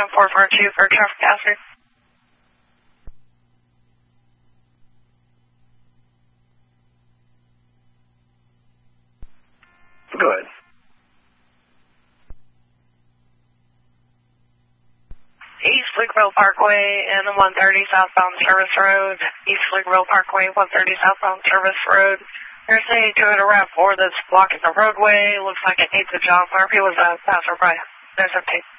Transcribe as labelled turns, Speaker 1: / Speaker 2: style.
Speaker 1: Adam 442 for traffic hazard.
Speaker 2: Go ahead.
Speaker 1: East Fleetville Parkway and the 130 southbound Service Road. East Fleetville Parkway, 130 southbound Service Road. There's a Toyota RAV4 that's blocking the roadway. Looks like it needs a John Murphy was a passerby. There's a tape.